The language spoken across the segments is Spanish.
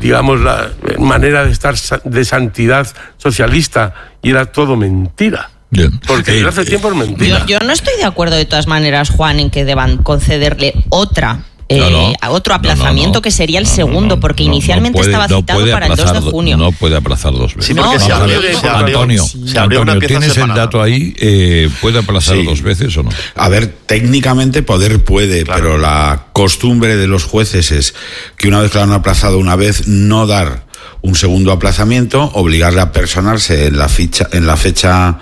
digamos, la manera de estar de santidad socialista, y era todo mentira. Bien. Porque desde hace tiempo es mentira. Yo no estoy de acuerdo de todas maneras, Juan, en que deban concederle otro aplazamiento, que sería el segundo, porque inicialmente estaba citado para el 2 de junio. No puede aplazar 2 veces. Sí, porque se abrió una pieza ¿tienes separada. el dato ahí? ¿Puede aplazar 2 veces o no? A ver, técnicamente poder puede, claro, pero la costumbre de los jueces es que una vez que lo han aplazado una vez, no dar un segundo aplazamiento, obligarle a personarse en la fecha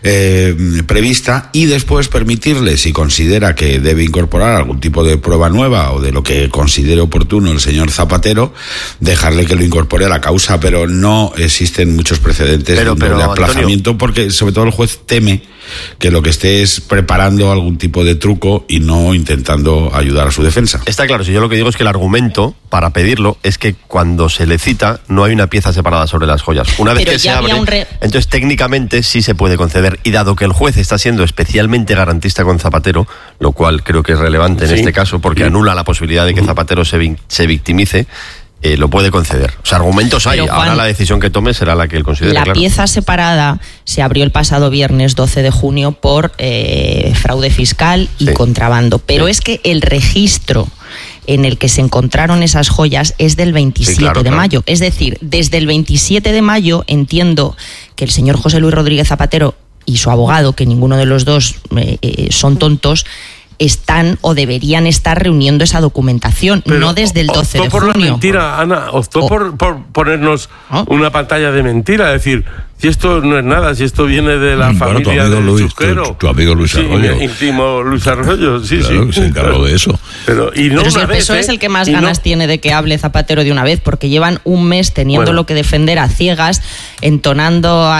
prevista, y después permitirle, si considera que debe incorporar algún tipo de prueba nueva o de lo que considere oportuno el señor Zapatero, dejarle que lo incorpore a la causa. Pero no existen muchos precedentes de aplazamiento, Antonio, porque sobre todo el juez teme que lo que esté es preparando algún tipo de truco y no intentando ayudar a su defensa. Está claro, si yo lo que digo es que el argumento para pedirlo es que cuando se le cita no hay una pieza separada sobre las joyas. Una vez que se abre, entonces técnicamente sí se puede conceder, y dado que el juez está siendo especialmente garantista con Zapatero, lo cual creo que es relevante en este caso, porque anula la posibilidad de que Zapatero se victimice, lo puede conceder. O sea, argumentos hay. Juan, ahora la decisión que tome será la que él considere. La pieza separada se abrió el pasado viernes 12 de junio por fraude fiscal y contrabando. Pero es que el registro en el que se encontraron esas joyas es del 27 de mayo. Es decir, desde el 27 de mayo entiendo que el señor José Luis Rodríguez Zapatero y su abogado, que ninguno de los dos son tontos, están o deberían estar reuniendo esa documentación. Pero no desde el 12 de junio. Optó por la mentira, Ana, optó por ponernos una pantalla de mentira, es decir, si esto no es nada, si esto viene de la familia del chusquero. Tu amigo Luis Arroyo. Mi íntimo Luis Arroyo, claro, se encargó de eso. Pero si el PSOE es el que más ganas tiene de que hable Zapatero de una vez, porque llevan un mes teniendo lo que defender a ciegas, entonando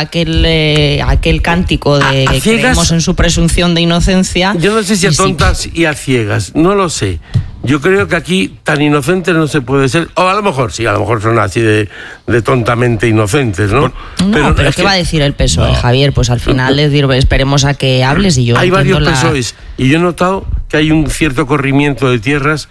aquel cántico de que creemos en su presunción de inocencia. Yo no sé si a tontas y a ciegas, no lo sé. Yo creo que aquí tan inocentes no se puede ser, o a lo mejor sí, a lo mejor son así de tontamente inocentes, ¿no? Pero ¿qué va a decir el PSOE, Javier? Pues al final les digo, esperemos a que hables, y yo hay varios PSOEs, y yo he notado que hay un cierto corrimiento de tierras.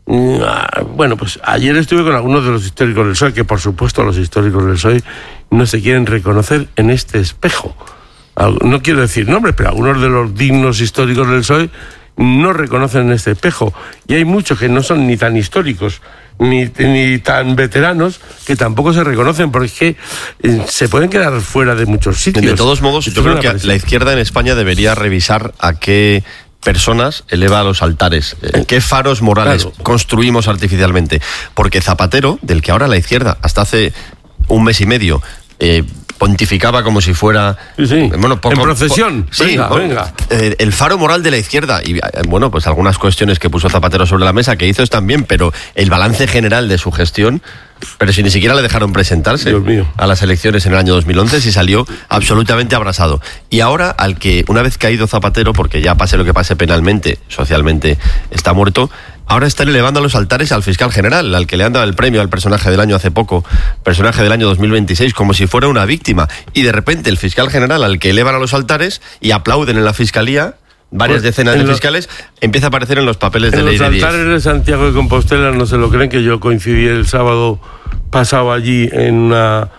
Bueno, pues ayer estuve con algunos de los históricos del PSOE, que por supuesto los históricos del PSOE no se quieren reconocer en este espejo. No quiero decir nombres, pero algunos de los dignos históricos del PSOE no reconocen este espejo, y hay muchos que no son ni tan históricos ni tan veteranos que tampoco se reconocen, porque es que se pueden quedar fuera de muchos sitios. De todos modos, yo creo que la izquierda en España debería revisar a qué personas eleva a los altares, qué faros morales construimos artificialmente, porque Zapatero, del que ahora la izquierda hasta hace un mes y medio pontificaba como si fuera en procesión. Venga. El faro moral de la izquierda, y bueno, pues algunas cuestiones que puso Zapatero sobre la mesa que hizo están bien, pero el balance general de su gestión, pero si ni siquiera le dejaron presentarse a las elecciones en el año 2011, si salió absolutamente abrasado. Y ahora, al que una vez caído Zapatero, porque ya pase lo que pase penalmente, socialmente está muerto, ahora están elevando a los altares al fiscal general, al que le han dado el premio al personaje del año hace poco, personaje del año 2026, como si fuera una víctima. Y de repente el fiscal general al que elevan a los altares y aplauden en la fiscalía, varias decenas de fiscales, empieza a aparecer en los papeles de Ley de 10. En los altares de Santiago de Compostela no se lo creen, que yo coincidí el sábado pasado allí en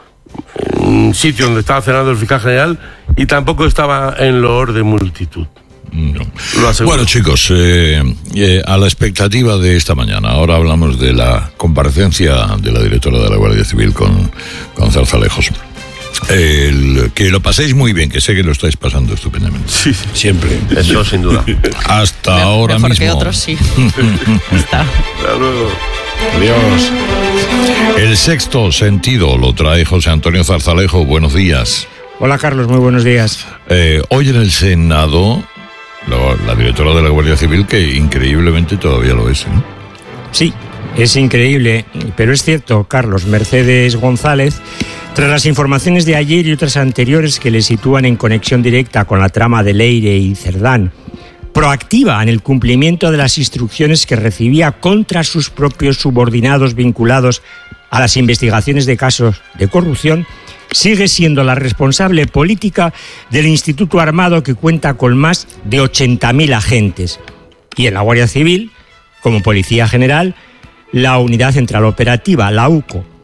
un sitio donde estaba cenando el fiscal general, y tampoco estaba en loor de multitud. No. Bueno, chicos, a la expectativa de esta mañana, ahora hablamos de la comparecencia de la directora de la Guardia Civil con Zarzalejos. Que lo paséis muy bien, que sé que lo estáis pasando estupendamente. Sí, siempre. Eso sin duda. Hasta ahora mejor mismo. Que otros sí. Hasta luego. Adiós. El sexto sentido lo trae José Antonio Zarzalejo. Buenos días. Hola, Carlos, muy buenos días. Hoy en el Senado, la directora de la Guardia Civil, que increíblemente todavía lo es, ¿eh? Sí, es increíble, pero es cierto, Carlos. Mercedes González, tras las informaciones de ayer y otras anteriores que le sitúan en conexión directa con la trama de Leire y Cerdán, proactiva en el cumplimiento de las instrucciones que recibía contra sus propios subordinados vinculados a las investigaciones de casos de corrupción, sigue siendo la responsable política del Instituto Armado, que cuenta con más de 80.000 agentes. Y en la Guardia Civil, como Policía General, la Unidad Central Operativa, la UCO,